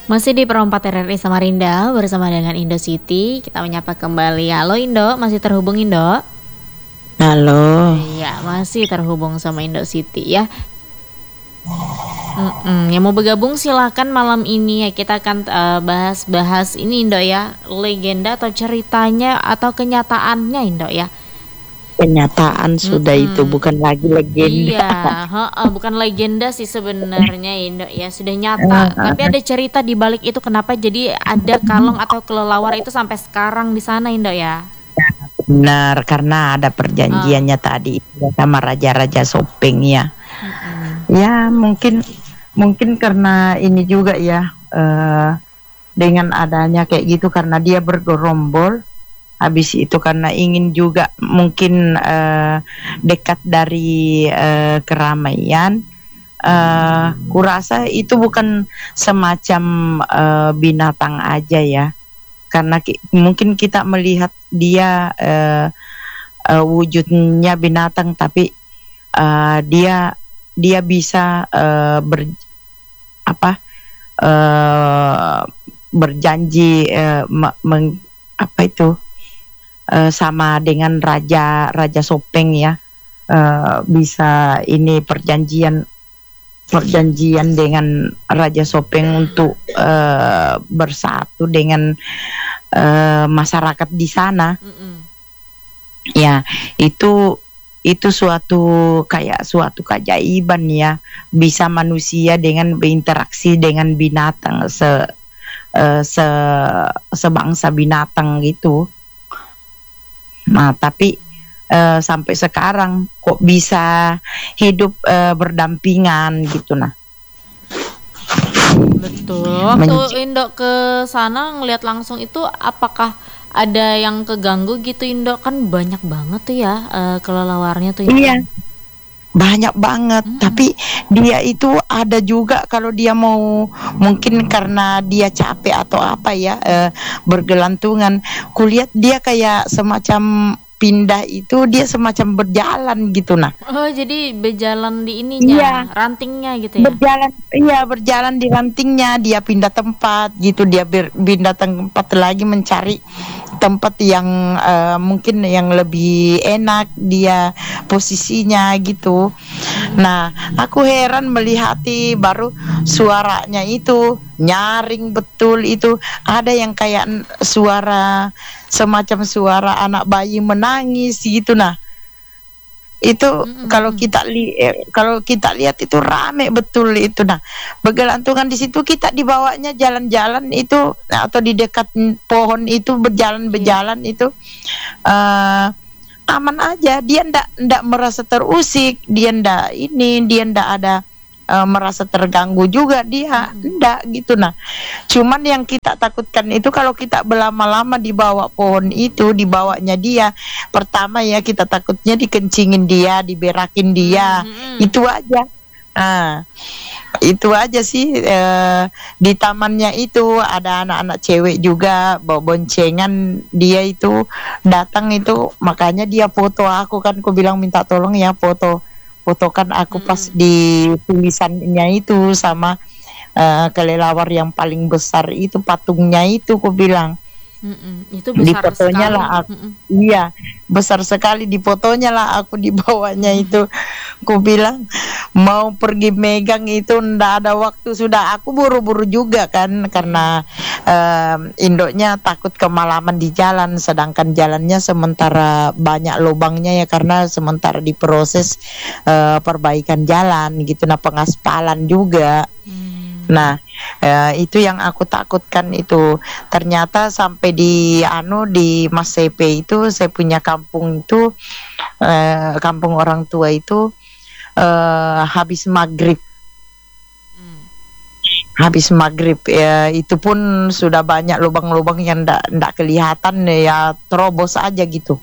Masih di Perempat RRI Samarinda bersama dengan Indo City. Kita menyapa kembali. Halo Indo, masih terhubung Indo? Halo. Iya, masih terhubung sama Indo City ya. Yang mau bergabung silahkan malam ini ya. Kita akan bahas-bahas ini Indo ya. Legenda atau ceritanya atau kenyataannya Indo ya. Kenyataan sudah itu bukan lagi legenda. Iya, bukan legenda sih sebenarnya Indo ya, sudah nyata. Tapi ada cerita di balik itu kenapa jadi ada kalong atau kelelawar itu sampai sekarang di sana Indo ya. Benar, karena ada perjanjiannya tadi sama raja-raja Sopeng ya. Ya mungkin karena ini juga ya, dengan adanya kayak gitu karena dia bergerombol. Habis itu karena ingin juga mungkin dekat dari keramaian, kurasa itu bukan semacam binatang aja ya, karena mungkin kita melihat dia wujudnya binatang, tapi dia bisa berjanji sama dengan raja Sopeng ya, bisa ini perjanjian dengan Raja Sopeng untuk bersatu dengan masyarakat di sana. Ya, itu suatu keajaiban ya, bisa manusia dengan berinteraksi dengan binatang sebangsa binatang gitu. Nah, tapi sampai sekarang kok bisa hidup berdampingan gitu nah. Betul. Waktu Indo ke sana ngelihat langsung itu, apakah ada yang keganggu gitu Indo? Kan banyak banget tuh ya kelelawarnya tuh. Iya. Banyak banget, tapi dia itu ada juga kalau dia mau, mungkin karena dia capek atau apa ya, bergelantungan. Kulihat dia kayak semacam pindah itu, dia semacam berjalan gitu nah. Oh, jadi berjalan di ininya, iya, rantingnya gitu ya? Berjalan di rantingnya, dia pindah tempat gitu, dia pindah tempat lagi mencari tempat yang mungkin yang lebih enak dia posisinya gitu. Nah, aku heran melihat baru suaranya itu nyaring betul itu. Ada yang kayak semacam suara anak bayi menangis gitu nah. Itu kalau kita lihat itu rame betul itu nah. Bergelantungan di situ, kita dibawanya jalan-jalan itu atau di dekat pohon itu berjalan itu aman aja, dia ndak merasa terusik, dia ndak ada merasa terganggu juga, dia ndak gitu nah. Cuman yang kita takutkan itu kalau kita berlama-lama di bawah pohon itu, di bawahnya dia, pertama ya kita takutnya dikencingin dia, diberakin dia, itu aja. Itu aja sih. Di tamannya itu ada anak-anak cewek juga bawa boncengan, dia itu datang itu, makanya dia foto aku kan, aku bilang minta tolong ya fotokan aku pas di tulisannya itu sama kelelawar yang paling besar itu, patungnya itu aku bilang. Itu besar di fotonya sekali. lah aku, iya besar sekali, di fotonya lah aku di bawahnya itu. Aku bilang mau pergi megang itu ndak ada waktu, sudah aku buru-buru juga kan, karena induknya takut kemalaman di jalan, sedangkan jalannya sementara banyak lubangnya ya, karena sementara diproses perbaikan jalan gitu nah, pengaspalan juga. Nah, itu yang aku takutkan itu. Ternyata sampai di Mas CP itu, saya punya kampung itu, kampung orang tua itu, habis maghrib ya, itu pun sudah banyak lubang-lubang yang ndak kelihatan ya, terobos aja gitu.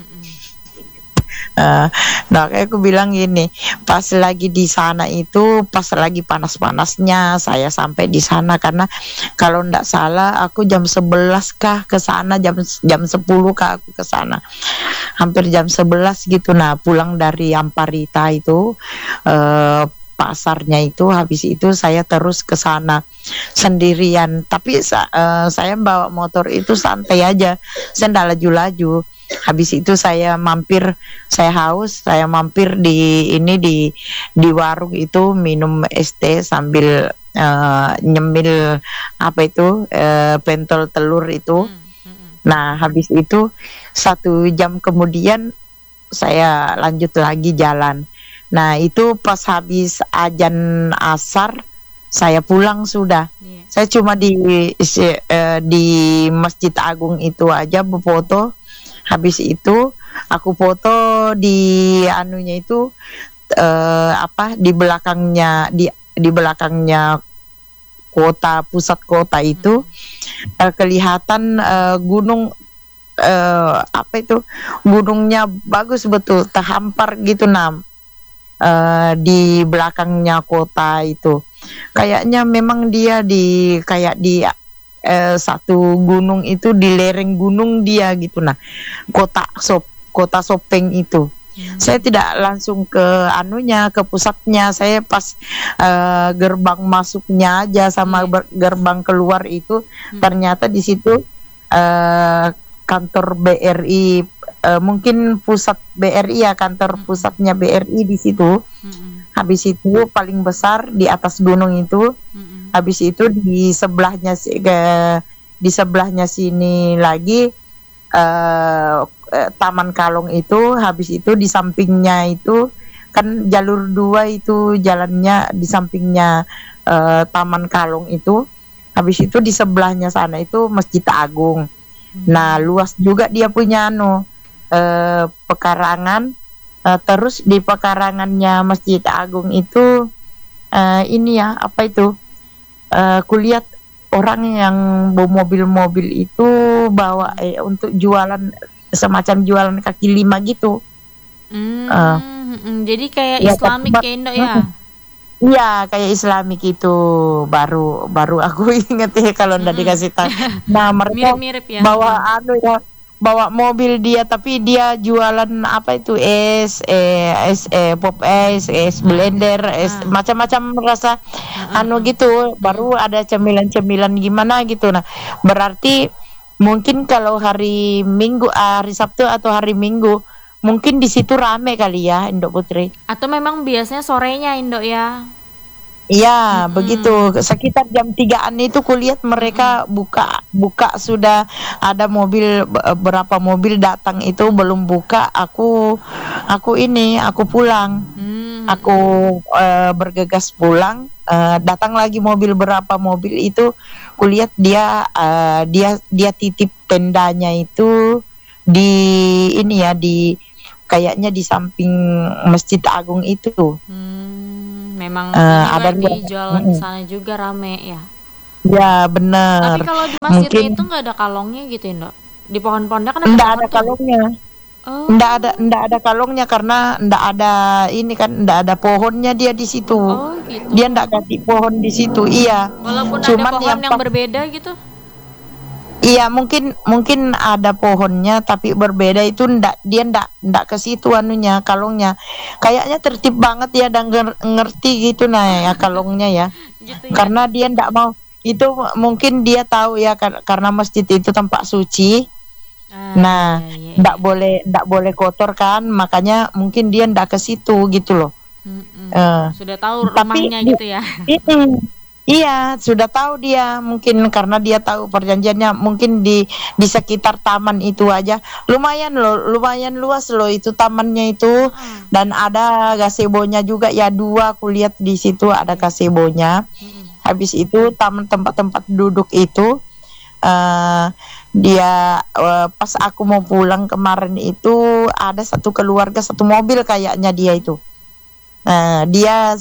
Nah, kayak aku bilang gini, pas lagi di sana itu, pas lagi panas-panasnya saya sampai di sana, karena kalau ndak salah aku jam 11 kah ke sana, jam 10 kah aku ke sana, hampir jam 11 gitu. Nah, pulang dari Amparita itu pasarnya itu. Habis itu saya terus ke sana sendirian, tapi saya bawa motor itu santai aja, saya nggak laju-laju. Habis itu saya haus, saya mampir di warung itu, minum es teh sambil nyemil apa itu, pentol telur itu. Nah, habis itu 1 jam kemudian saya lanjut lagi jalan. Nah, itu pas habis azan asar saya pulang sudah. Saya cuma di Masjid Agung itu aja berfoto. Habis itu aku foto di anunya itu, di belakangnya pusat kota itu, kelihatan gunung, gunungnya bagus betul, terhampar gitu, di belakangnya kota itu. Kayaknya memang dia kayak di satu gunung itu, di lereng gunung dia gitu. Kota Sopeng itu. Saya tidak langsung ke pusatnya. Saya pas gerbang masuknya aja sama gerbang keluar itu, ternyata di situ kantor BRI, mungkin pusat BRI ya, kantor pusatnya BRI di situ. Habis itu paling besar di atas gunung itu. Habis itu di sebelahnya sini lagi Taman Kalong itu. Habis itu di sampingnya itu kan jalur 2 itu jalannya, di sampingnya Taman Kalong itu. Habis itu di sebelahnya sana itu Masjid Agung. Nah, luas juga dia punya pekarangan. Terus di pekarangannya Masjid Agung itu kulihat orang yang bawa mobil-mobil itu bawa untuk jualan, semacam jualan kaki lima gitu. Jadi kayak Islamik ya, Indo ya? Iya, kayak Islamik itu. Baru aku inget ya kalau ndak dikasih tahu. Nah, mereka mirip-mirip ya. bawa mobil dia, tapi dia jualan apa itu, pop es blender, macam-macam rasa gitu. Baru ada cemilan-cemilan gimana gitu. Nah, berarti mungkin kalau hari Minggu, hari Sabtu atau hari Minggu, mungkin di situ rame kali ya, Indok Putri. Atau memang biasanya sorenya, Indok ya? Iya, begitu. Sekitar jam 3-an itu kulihat mereka buka sudah ada mobil, berapa mobil datang itu belum buka. Aku pulang. Aku bergegas pulang. Datang lagi berapa mobil itu, kulihat dia titip tendanya itu di kayaknya di samping Masjid Agung itu. Memang ada jualan di sana juga rame ya. Ya, benar. Tapi kalau di masjidnya itu nggak ada kalongnya gitu, Ndok? Di pohon-pohonnya kan ada nggak pohon ada tuh. kalongnya. Oh. Nggak ada kalongnya karena nggak ada pohonnya dia di situ. Oh, gitu. Dia nggak kasih pohon di situ. Iya. Walaupun Cuman ada pohon yang berbeda gitu. Iya, mungkin ada pohonnya tapi berbeda itu, dia ndak ke situ kalongnya. Kayaknya tertib banget ya, dan ngerti gitu ya kalongnya ya. Gitu ya. Karena dia ndak mau itu, mungkin dia tahu ya karena masjid itu tempat suci. Ndak boleh kotor kan, makanya mungkin dia ndak ke situ gitu loh. Sudah tahu rumahnya gitu ya. Iya, sudah tahu dia, mungkin karena dia tahu perjanjiannya, mungkin di sekitar taman itu aja. Lumayan luas loh itu tamannya itu, dan ada gazebo-nya juga ya, 2 kulihat di situ ada gazebo-nya. Habis itu tempat-tempat duduk itu, dia pas aku mau pulang kemarin itu ada satu keluarga, satu mobil kayaknya dia itu. Dia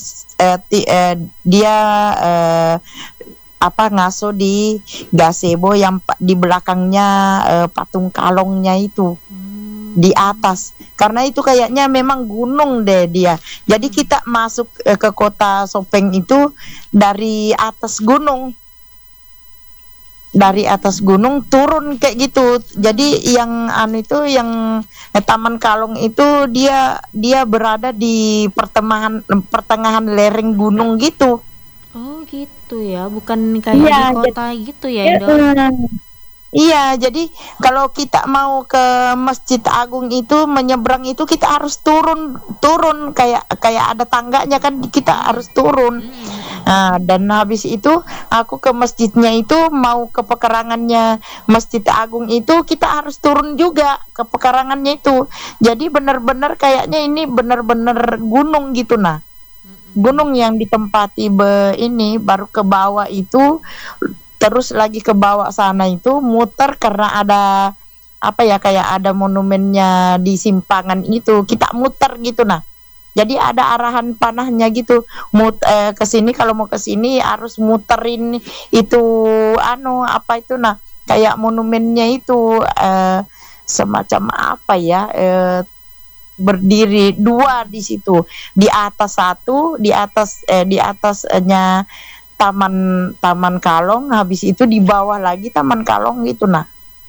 ngaso di gazebo yang di belakangnya patung kalongnya itu, di atas. Karena itu kayaknya memang gunung deh dia. Jadi kita masuk ke kota Sopeng itu dari atas gunung. dari atas gunung turun kayak gitu. Jadi yang anu itu yang Taman Kalong itu dia berada di pertengahan lereng gunung gitu. Oh gitu ya, bukan kayak di Iya, kota gitu ya, Indo. iya, jadi kalau kita mau ke Masjid Agung itu menyeberang itu kita harus turun kayak kayak ada tangganya kan kita harus turun. Nah, dan habis itu aku ke masjidnya itu mau ke pekarangannya Masjid Agung itu kita harus turun juga ke pekarangannya itu. Jadi benar-benar kayaknya ini benar-benar gunung gitu nah. Gunung yang ditempati ini baru ke bawah itu terus lagi ke bawah sana itu muter karena ada apa ya kayak ada monumennya di simpangan itu kita muter gitu nah jadi ada arahan panahnya gitu ke sini kalau mau ke sini harus muterin itu anu apa itu nah kayak monumennya itu semacam apa ya berdiri dua di situ di atas satu di atasnya Taman Kalong, habis itu di bawah lagi Taman Kalong gitu nah.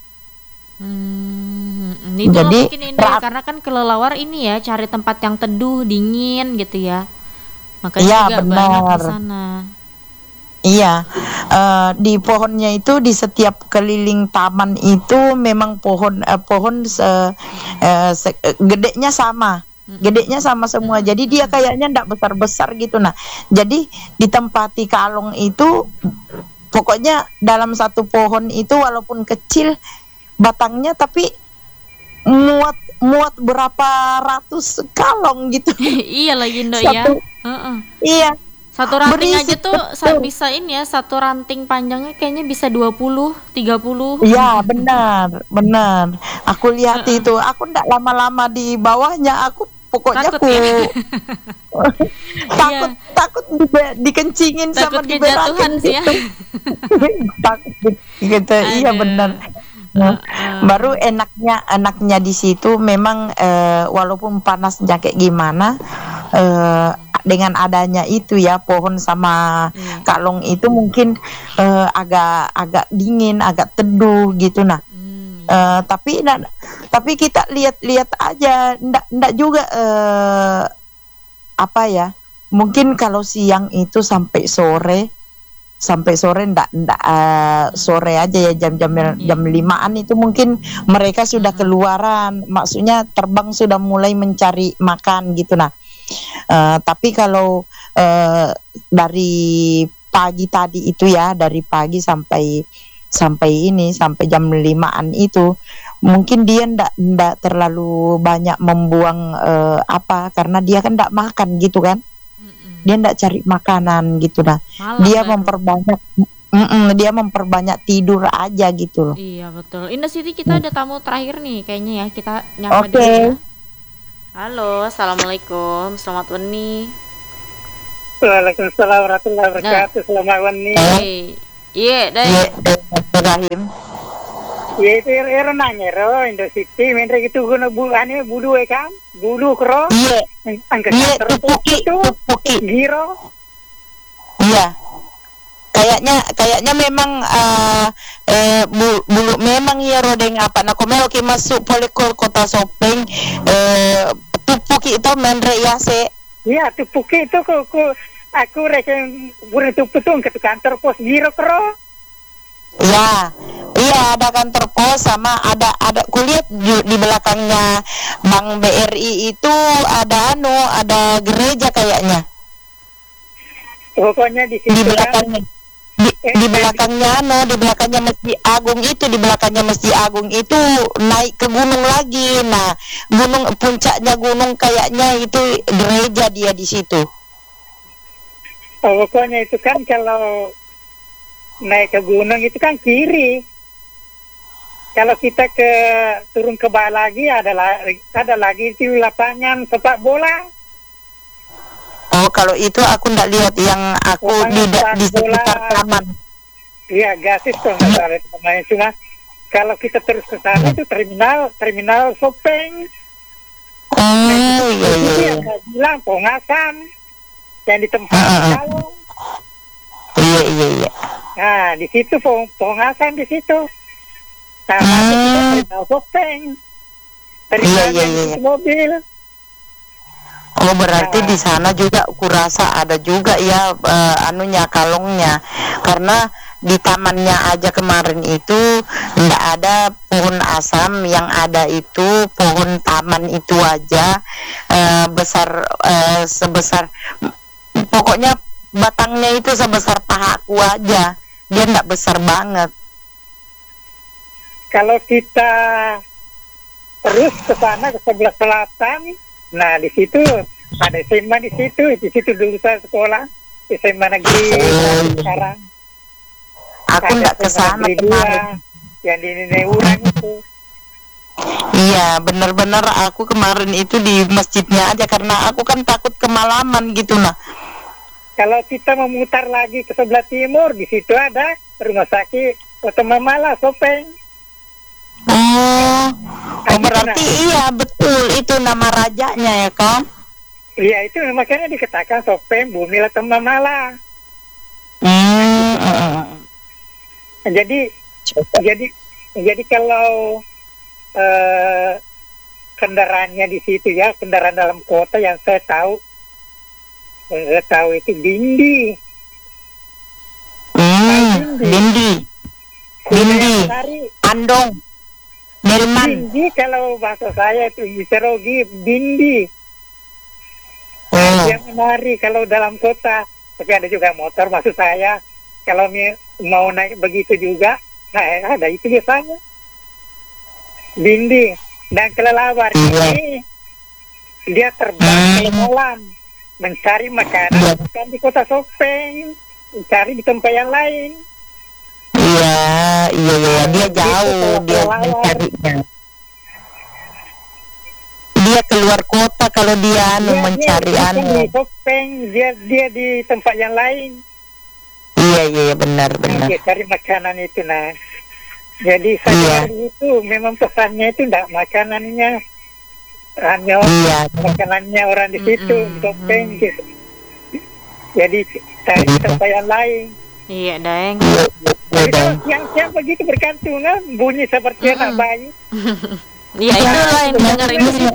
Itulah Jadi mungkin Indo ya, karena kan kelelawar ini ya cari tempat yang teduh, dingin gitu ya. Makanya iya, juga benar. banyak di sana. Iya, di pohonnya itu di setiap keliling taman itu memang pohon gedenya sama. Gedenya sama semua. Jadi dia kayaknya ndak besar-besar gitu nah. Jadi ditempati kalong itu pokoknya dalam satu pohon itu walaupun kecil batangnya tapi muat berapa ratus kalong gitu. Iya lagi Indo ya. Iya. Satu ranting Berisik, aja tuh bisa ini ya, satu ranting panjangnya kayaknya bisa 20, 30. Iya, benar. Aku lihat itu, aku ndak lama-lama di bawahnya, aku pokoknya Takut ya? takut dikencingin Takut sama diberakin kejatuhan sih ya. gitu. Takut gitu. Iya benar. Nah, baru enaknya di situ memang walaupun panasnya kayak gimana dengan adanya itu ya pohon sama kalong itu mungkin agak dingin, agak teduh gitu nah. Tapi kita lihat aja, ndak juga apa ya? Mungkin kalau siang itu sampai sore ndak sore aja ya jam 5-an itu mungkin mereka sudah keluaran, maksudnya terbang sudah mulai mencari makan gitu nah. Tapi kalau dari pagi tadi itu ya dari pagi sampai jam 5-an itu mungkin dia ndak terlalu banyak membuang apa karena dia kan ndak makan gitu kan. Dia ndak cari makanan gitu dah. Dia memperbanyak tidur aja gitu loh. Iya betul. Indah Siti kita ada tamu terakhir nih kayaknya ya, kita nyapa dulu ya. Halo, assalamualaikum, selamat wani. Waalaikumsalam warahmatullahi wabarakatuh. Selamat wani. Iya, dari Ibrahim. Ya itu nanya ro Indo City, mentre gitu guna ane bulu kan, bulu kro. Iya. Angkat Tupuki. Giro. Iya. Kayaknya memang bulu memang ya rodeng apa nah komelo ki masuk polekol kota Sopeng tupuki itu menre ya se. Iya, tupuki itu aku reken buru tupu tuh ke kantor pos giro kro. Ya, iya ada kantor pos sama ada kulihat di belakangnya Bank BRI itu ada ada gereja kayaknya. Pokoknya di situ di belakangnya di belakangnya Masjid Agung itu naik ke gunung lagi. Nah, puncaknya gunung kayaknya itu gereja dia di situ. Pokoknya itu kan kalau naik ke gunung itu kan kiri. Kalau kita turun ke bawah lagi ada lagi di lapangan sepak bola. Oh, kalau itu aku nggak lihat yang aku di sekitar taman. Iya, gasis tuh nggak salah namanya. Cuma kalau kita terus ke sana itu terminal Sopeng. Iya. Bilang Pongasan yang di tempat Kalong. Iya. Nah, di situ pohon asam di situ. Nah, masuk ke terminal Sopeng. Terminal Iya, yang iya. di mobil. Oh, berarti di sana juga kurasa ada juga ya anunya kalongnya, karena di tamannya aja kemarin itu nggak ada pohon asam, yang ada itu pohon taman itu aja besar, sebesar, pokoknya batangnya itu sebesar pahaku aja, dia nggak besar banget. Kalau kita terus ke sana ke sebelah selatan, nah di situ ada SMA di situ dulu saya sekolah SMA negeri sekarang. Aku nggak ke sana negeri kemarin. 2 yang di Neurang itu. Iya, benar-benar aku kemarin itu di masjidnya aja karena aku kan takut kemalaman gitu nah. Kalau kita memutar lagi ke sebelah timur, di situ ada rumah sakit Otomamala Sopeng. Oh, berarti iya betul itu nama rajanya ya kan? Iya, itu makanya dikatakan Sopeng Bumi Otomamala. Jadi kalau kendaraannya di situ ya, kendaraan dalam kota yang saya tahu itu Bindi. Bindi, Andong, Delman. Bindi kalau bahasa saya itu Miserogi, Bindi. Dia menari kalau dalam kota, tapi ada juga motor maksud saya. Kalau mau naik begitu juga, nah ada itu biasanya. Bindi dan kelelawar ini dia terbang ke malam mencari makanan, bukan di kota Sopeng, mencari di tempat yang lain. Iya, dia jauh, dia mencarinya. Dia keluar kota kalau dia mencari di Sopeng, dia di tempat yang lain. Iya, benar. Dia cari makanan itu nah. Jadi saya itu memang pesannya itu enggak makanannya hanya makanannya orang di situ di Sopeng gitu. Jadi cari tempat yang lain. Iya, Deng. Jadi kalau siang-siang begitu bergantungan bunyi seperti anak bayi. Iya, itu lain dengar itu sih.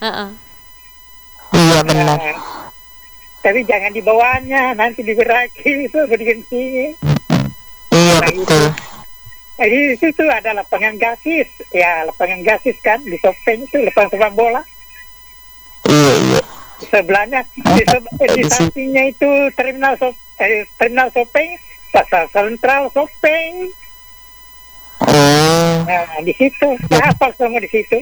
Iya benar. Tapi jangan dibawanya, nanti diberaki itu berhenti. Iya betul. Jadi itu ada lapangan gasis, ya lapangan gasis kan di Sopeng itu lapangan sepak bola. Iya. Sebelahnya di sampingnya itu terminal Sopeng, pasar sentral Sopeng. Nah di situ, saya hafal semua di situ.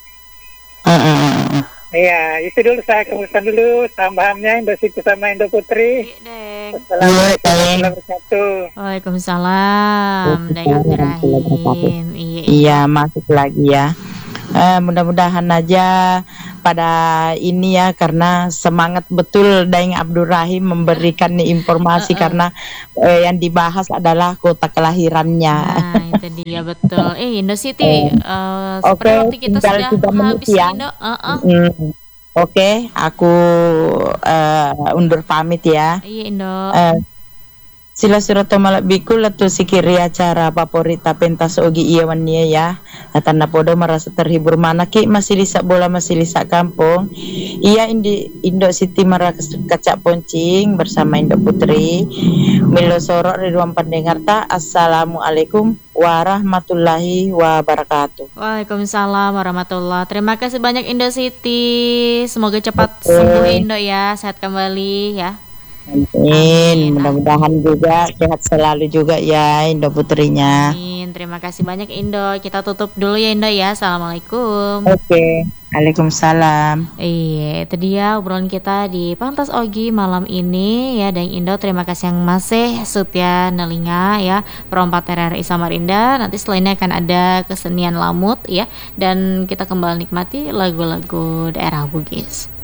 Ya, itu dulu saya kemudian dulu tambahannya Indo Siti sama Indo Putri. Assalamualaikum warahmatullahi wabarakatuh. Waalaikumsalam, Deng Abdurrahim. Iya, masuk lagi ya. Mudah-mudahan aja pada ini ya, karena semangat betul Daeng Abdurrahim memberikan informasi karena yang dibahas adalah kota kelahirannya. Nah, itu dia betul. Indo Siti, seperti waktu kita sudah habis ya. Indo. Oke, aku undur pamit ya. Iya, Indo. Sila surato malak bikul atau sikiri acara favorita pentas ogi iyawan nia ya. Tanda podo merasa terhibur mana ki masih lisak bola masih lisak kampung. Iya Indo Siti Mara Kacak Poncing bersama Indo Putri. Milo sorok Ridwan Pendengarta. Assalamualaikum warahmatullahi wabarakatuh. Waalaikumsalam warahmatullahi. Terima kasih banyak Indo Siti. Semoga cepat sembuh Indo ya, sehat kembali ya. Amin. Mudah-mudahan juga sehat selalu juga ya Indo Putrinya. Amin. Terima kasih banyak Indo. Kita tutup dulu ya Indo ya. Assalamualaikum. Oke. Waalaikumsalam. Iya, itu dia obrolan kita di Pantas Ogi malam ini ya. Dan Indo terima kasih yang masih setia nelinga ya. Perompak RRI Samarinda. Nanti selainnya akan ada kesenian lamut ya. Dan kita kembali nikmati lagu-lagu daerah Bugis.